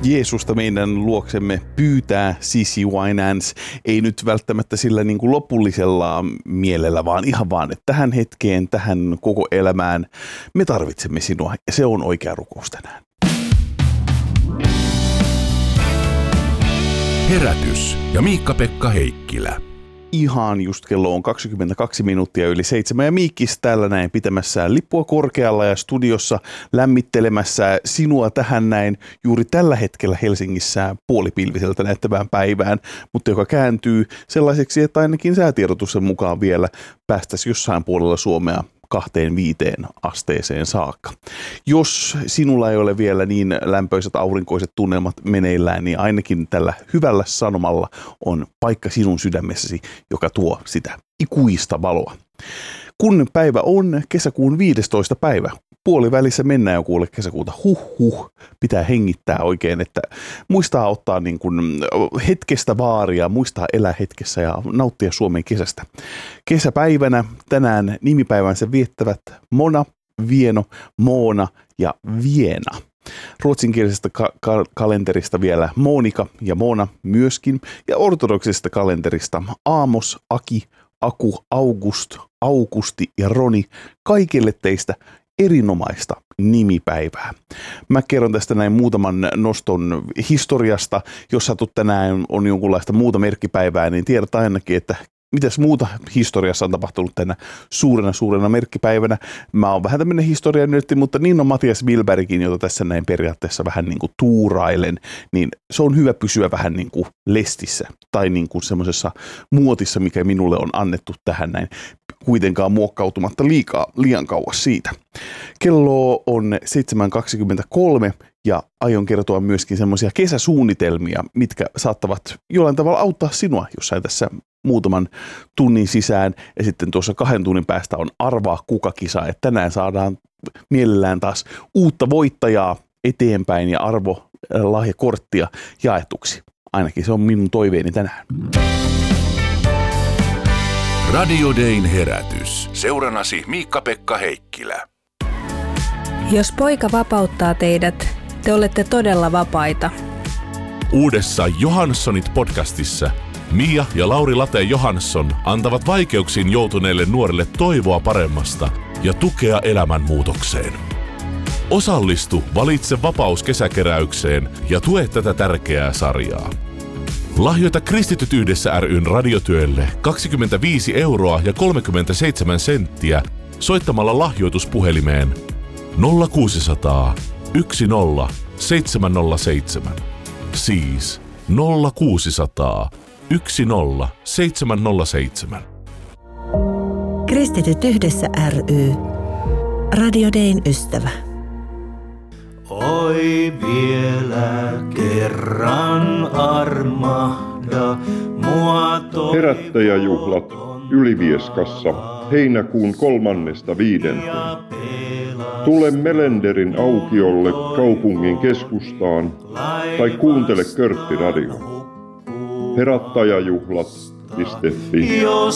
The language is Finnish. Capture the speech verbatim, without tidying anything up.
Jeesusta meidän luoksemme pyytää Sisi Winans, ei nyt välttämättä sillä niin kuin lopullisella mielellä, vaan ihan vaan, että tähän hetkeen, tähän koko elämään me tarvitsemme sinua ja se on oikea rukous tänään. Herätys ja Miikka-Pekka Heikkilä. Ihan just kello on kaksikymmentäkaksi minuuttia yli seitsemän ja Miikkis täällä näin pitämässä lippua korkealla ja studiossa lämmittelemässä sinua tähän näin juuri tällä hetkellä Helsingissä puolipilviseltä näyttävään päivään, mutta joka kääntyy sellaiseksi, että ainakin säätiedotuksen mukaan vielä päästäisiin jossain puolella Suomea kahteen viiteen asteeseen saakka. Jos sinulla ei ole vielä niin lämpöiset aurinkoiset tunnelmat meneillään, niin ainakin tällä hyvällä sanomalla on paikka sinun sydämessäsi, joka tuo sitä ikuista valoa. Kun päivä on kesäkuun viidestoista päivä, puolivälissä mennään jo kuule kesäkuuta, huh huh, pitää hengittää oikein, että muistaa ottaa niin kuin hetkestä vaaria, muistaa elää hetkessä ja nauttia Suomen kesästä. Kesäpäivänä tänään nimipäivänsä viettävät Mona, Vieno, Moona ja Viena. Ruotsinkielisestä ka- ka- kalenterista vielä Monika ja Mona myöskin ja ortodoksisesta kalenterista Aamos, Aki, Aku, August, Augusti ja Roni, kaikille teistä erinomaista nimipäivää. Mä kerron tästä näin muutaman noston historiasta. Jos satut tänään on jonkunlaista muuta merkkipäivää, niin tiedät ainakin, että mitäs muuta historiassa on tapahtunut tänä suurena suurena merkkipäivänä. Mä oon vähän tämmönen historianyrtti, mutta niin on Matias Wilbergkin, jota tässä näin periaatteessa vähän niin kuin tuurailen, niin se on hyvä pysyä vähän niin kuin lestissä tai niin kuin semmoisessa muotissa, mikä minulle on annettu tähän näin, kuitenkaan muokkautumatta liikaa, liian kauas siitä. Kello on seitsemän kaksikymmentäkolme ja aion kertoa myöskin semmoisia kesäsuunnitelmia, mitkä saattavat jollain tavalla auttaa sinua jossain tässä muutaman tunnin sisään ja sitten tuossa kahden tunnin päästä on arvaa kuka kisa, että tänään saadaan mielellään taas uutta voittajaa eteenpäin ja arvolahjakorttia jaetuksi. Ainakin se on minun toiveeni tänään. Radio Dayn herätys. Seurannasi Miikka-Pekka Heikkilä. Jos poika vapauttaa teidät, te olette todella vapaita. Uudessa Johanssonit podcastissa Mia ja Lauri Late Johansson antavat vaikeuksiin joutuneille nuorille toivoa paremmasta ja tukea elämänmuutokseen. Osallistu Valitse vapaus kesäkeräykseen ja tue tätä tärkeää sarjaa. Lahjoita Kristityt yhdessä ry:n radiotyölle kaksikymmentäviisi euroa ja kolmekymmentäseitsemän senttiä soittamalla lahjoituspuhelimeen nolla kuusisataa yksi nolla seitsemän nolla seitsemän. Siis nolla kuusisataa yksi nolla seitsemän nolla seitsemän. Kristityt yhdessä ry. Radio Dayn ystävä. Oi vielä kerran armahda mua toivoton. Herättäjäjuhlat Ylivieskassa heinäkuun kolmannesta viidenteen. Tule Melenderin aukiolle kaupungin keskustaan tai kuuntele Körtti Radio. Herättäjäjuhlat piste fi.